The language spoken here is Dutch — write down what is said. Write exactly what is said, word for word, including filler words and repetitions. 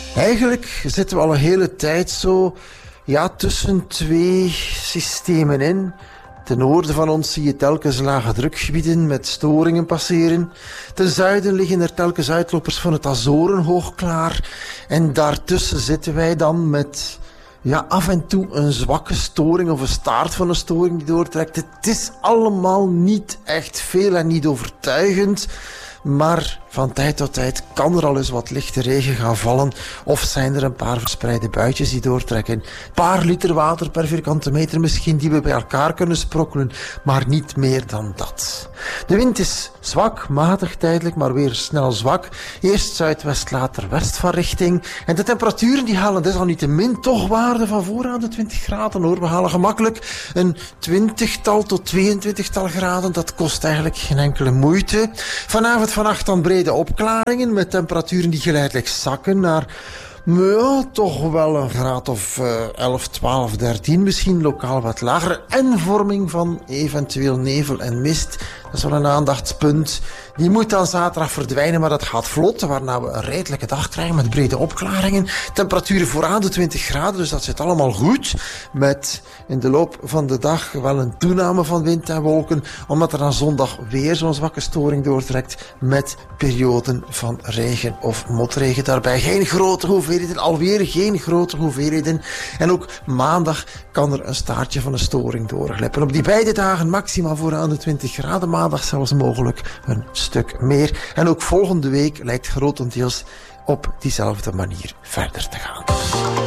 Eigenlijk zitten we al een hele tijd zo ja, tussen twee systemen in. Ten noorden van ons zie je telkens lage drukgebieden met storingen passeren. Ten zuiden liggen er telkens uitlopers van het Azorenhoog klaar. En daartussen zitten wij dan met ja, af en toe een zwakke storing of een staart van een storing die doortrekt. Het is allemaal niet echt veel en niet overtuigend. Maar van tijd tot tijd kan er al eens wat lichte regen gaan vallen. Of zijn er een paar verspreide buitjes die doortrekken. Een paar liter water per vierkante meter misschien die we bij elkaar kunnen sprokkelen. Maar niet meer dan dat. De wind is zwak, matig tijdelijk, maar weer snel zwak. Eerst zuidwest, later west van richting. En de temperaturen die halen desalniettemin toch waarde van voor aan de twintig graden hoor. We halen gemakkelijk een twintigtal tot tweeëntwintigtal graden. Dat kost eigenlijk geen enkele moeite. Vanavond, vannacht dan brede opklaringen met temperaturen die geleidelijk zakken naar ja, toch wel een graad of uh, elf, twaalf, dertien, misschien lokaal wat lager. En vorming van eventueel nevel en mist. Dat is wel een aandachtspunt. Die moet dan zaterdag verdwijnen, maar dat gaat vlot. Waarna we een redelijke dag krijgen met brede opklaringen. Temperaturen vooraan de twintig graden, dus dat zit allemaal goed. Met in de loop van de dag wel een toename van wind en wolken. Omdat er dan zondag weer zo'n zwakke storing doortrekt. Met perioden van regen of motregen daarbij. Geen grote hoeveelheden, alweer geen grote hoeveelheden. En ook maandag kan er een staartje van een storing doorglippen. Op die beide dagen maximaal vooraan de twintig graden. Maandag zelfs mogelijk een stuk meer. En ook volgende week lijkt grotendeels op diezelfde manier verder te gaan.